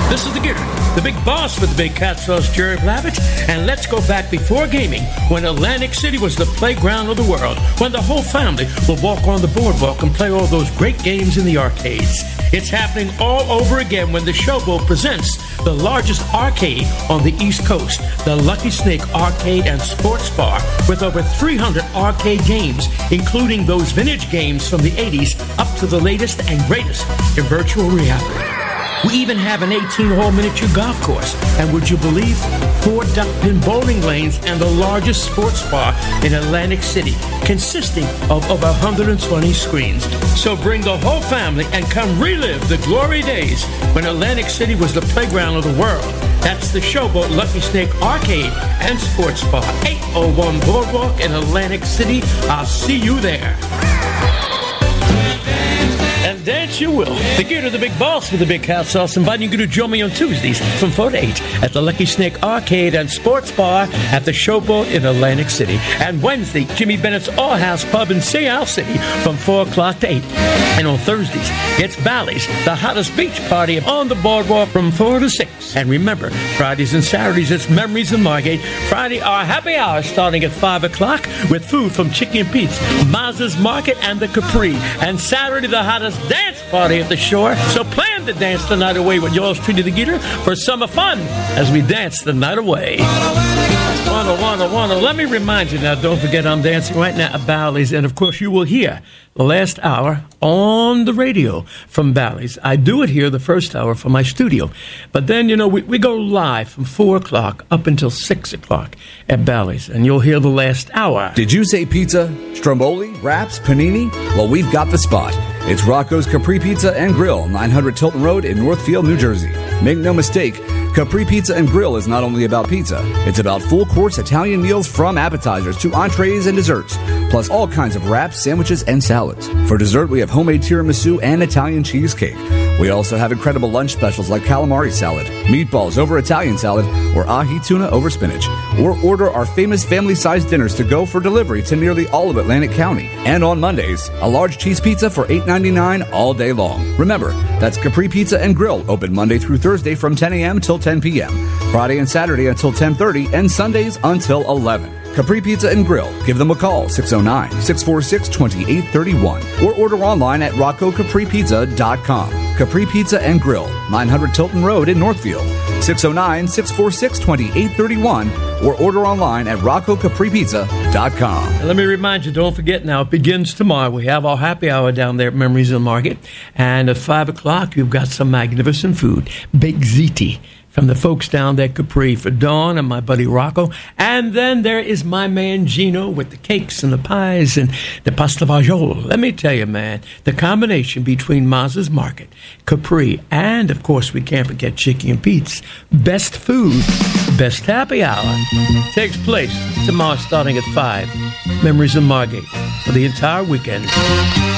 This is the Getter, the big boss with the big cat sauce, Jerry Blavich. And let's go back before gaming, when Atlantic City was the playground of the world, when the whole family will walk on the boardwalk and play all those great games in the arcades. It's happening all over again when the Showboat presents the largest arcade on the East Coast, the Lucky Snake Arcade and Sports Bar, with over 300 arcade games, including those vintage games from the 80s up to the latest and greatest in virtual reality. We even have an 18-hole miniature golf course, and would you believe, 4 duck-pin bowling lanes and the largest sports bar in Atlantic City, consisting of over 120 screens. So bring the whole family and come relive the glory days when Atlantic City was the playground of the world. That's the Showboat Lucky Snake Arcade and Sports Bar, 801 Boardwalk in Atlantic City. I'll see you there. And dance you will. The Getter, the big boss with the big cat sauce, inviting you to join me on Tuesdays from 4 to 8 at the Lucky Snake Arcade and Sports Bar at the Showboat in Atlantic City. And Wednesday, Jimmy Bennett's All House Pub in Seattle City from 4 o'clock to 8. And on Thursdays, it's Bally's, the hottest beach party on the boardwalk from 4 to 6. And remember, Fridays and Saturdays, it's Memories in Margate. Friday, our happy hour starting at 5 o'clock with food from Chicken Pete's, Maz's Market, and the Capri. And Saturday, the hottest dance party at the shore. So plan to dance the night away with yours truly, the Getter, for summer fun as we dance the night away. Wanna. Let me remind you now, don't forget I'm dancing right now at Bally's, and of course you will hear the last hour on the radio from Bally's. I do it here the first hour from my studio, but then, you know, we go live from 4 o'clock up until 6 o'clock at Bally's, and you'll hear the last hour. Did you say pizza, stromboli, wraps, panini? Well, we've got the spot. It's Rocco's Capri Pizza and Grill, 900 Tilton Road in Northfield, New Jersey. Make no mistake, Capri Pizza and Grill is not only about pizza. It's about full-course Italian meals from appetizers to entrees and desserts, plus all kinds of wraps, sandwiches, and salads. For dessert, we have homemade tiramisu and Italian cheesecake. We also have incredible lunch specials like calamari salad, meatballs over Italian salad, or ahi tuna over spinach. Or order our famous family-sized dinners to go for delivery to nearly all of Atlantic County. And on Mondays, a large cheese pizza for $8.99 all day long. Remember, that's Capri Pizza and Grill, open Monday through Thursday from 10 a.m. till 10 p.m., Friday and Saturday until 10:30, and Sundays until 11. Capri Pizza and Grill. Give them a call, 609-646-2831, or order online at RoccoCapriPizza.com. Capri Pizza and Grill, 900 Tilton Road in Northfield, 609-646-2831, or order online at RoccoCapriPizza.com. And let me remind you, don't forget now, it begins tomorrow. We have our happy hour down there at Memories in Market, and at 5 o'clock, you've got some magnificent food, baked ziti, from the folks down there at Capri for Dawn and my buddy Rocco. And then there is my man Gino with the cakes and the pies and the pasta fagioli. Let me tell you, man, the combination between Maz's Market, Capri, and, of course, we can't forget Chicken Pete's. Best food, best happy hour takes place tomorrow starting at 5. Memories of Margate for the entire weekend.